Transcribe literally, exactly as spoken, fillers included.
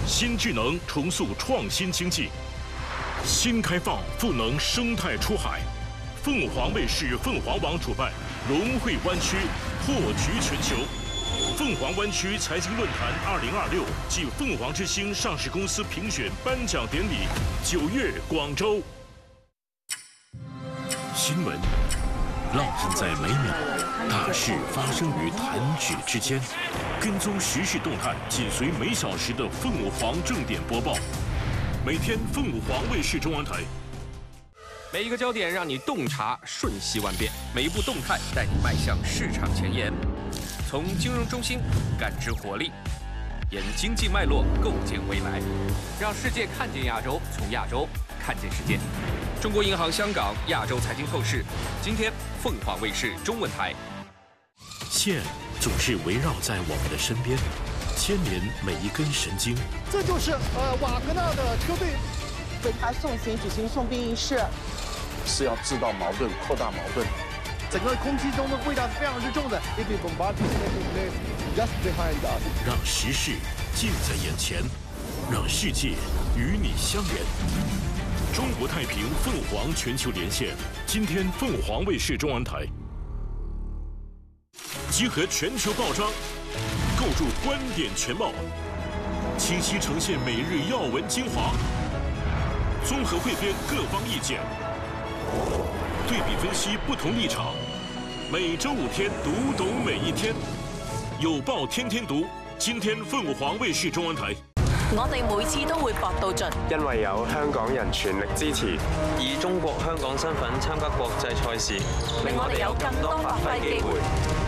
新智能重塑创新经济，新开放赋能生态出海。凤凰卫视凤凰网主办融汇湾区，破局全球。凤凰湾区财经论坛二零二六暨凤凰之星上市公司评选颁奖典礼，九月广州。新闻，浪漫在每秒，大事发生于弹指之间。跟踪时事动态，紧随每小时的凤凰正点播报。每天凤凰卫视中文台。 每一个焦点让你洞察瞬息万变，每一步动态带你迈向市场前沿。从金融中心感知活力，沿经济脉络构建未来，让世界看见亚洲，从亚洲看见世界。中国银行香港亚洲财经透视，今天凤凰卫视中文台。 线总是围绕在我们的身边，牵连每一根神经。 这就是呃瓦格纳的车队为他送行举行送殡仪式， 是要制造矛盾，扩大矛盾。 整个空气中的味道是非常之重的。If you bombardment taking place just behind us， 让时事近在眼前，让世界与你相连。中国太平凤凰全球连线，今天凤凰卫视中文台。集合全球报章，构筑观点全貌，清晰呈现每日要闻精华，综合汇编各方意见，对比分析不同立场。每周五天，读懂每一天，有报天天讀。今天鳳凰衛視中文台。 我哋每次都會搏到盡， 因為有香港人全力支持， 以中國香港身份參加國際賽事， 令我哋有更多發揮機會。